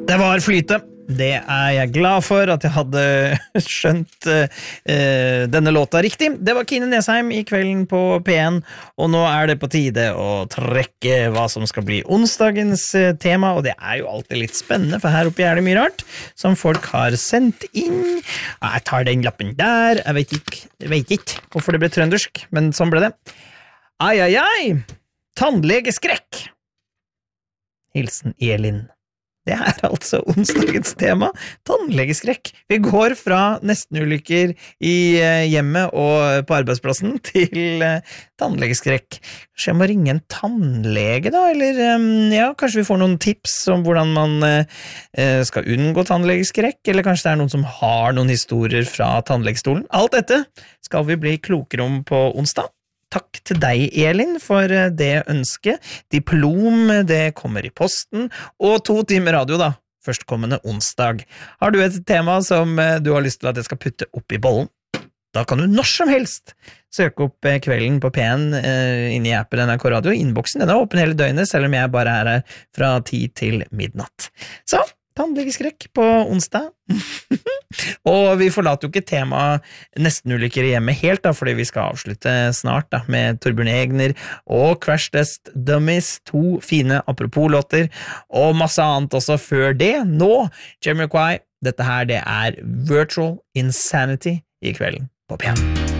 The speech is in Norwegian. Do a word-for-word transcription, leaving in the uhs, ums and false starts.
Det var flyte. Det er jeg glad for at jeg hadde skjønt uh, denne låta riktig. Det var Kine Nesheim i kvelden på P en, og nå er det på tide å trekke hva som skal bli onsdagens uh, tema, og det er jo alltid litt spennende, for her oppe er det mye rart som folk har sendt inn. Jeg tar den lappen der, jeg vet ikke, jeg vet ikke hvorfor det ble trøndersk, men sånn ble det. Ai, ai, ai, tannlegeskrekk. Hilsen Elin. Det er altså onsdagens tema, tannlegeskrekk. Vi går fra nestenulykker i hjemmet og på arbeidsplassen til tannlegeskrekk. Kanskje jeg må ringe en tannlege da, eller ja, kanskje vi får noen tips om hvordan man skal unngå tannlegeskrekk, eller kanskje det er noen som har noen historier fra tannlegestolen. Alt dette skal vi bli klokere om på onsdag. Takk til deg, Elin, for det ønsket. Diplom, det kommer i posten, og to timer radio da, førstkommende onsdag. Har du et tema som du har lyst til at jeg skal putte opp i bollen? Da kan du når som helst søke opp kvelden på P en eh, inne i appen N R K Radio. Innboksen den er åpen hele døgnet, selv om jeg bare er her fra ti til midnatt. Så, tannlegeskrekk på onsdag. Og vi forlater jo ikke tema nestenulykker i hjemmet helt da, fordi vi skal avslutte snart da, med Torbjørn Egner og Crash Test Dummies, to fine apropos-låter, og masse annet også før det. Nå, Jamiroquai, dette her det er Virtual Insanity i kvelden på P en.